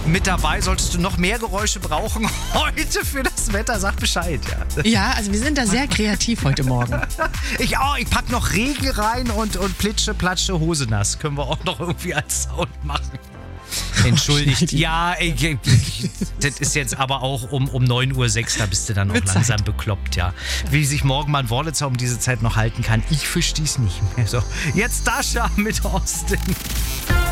mit dabei. Solltest du noch mehr Geräusche brauchen heute für das Wetter, sag Bescheid. Ja, Ja, also wir sind da sehr kreativ heute Morgen. Ich auch. Ich pack noch Regen rein und Plitsche, Platsche, Hose nass. Können wir auch noch irgendwie als Sound machen. Entschuldigt. Ja, das ist jetzt aber auch um 9:06 Uhr, da bist du dann auch Mit langsam Zeit. bekloppt, ja. Wie sich morgen mal ein Wurlitzer um diese Zeit noch halten kann, ich verstehe es nicht mehr. So, jetzt Dasha mit Austin.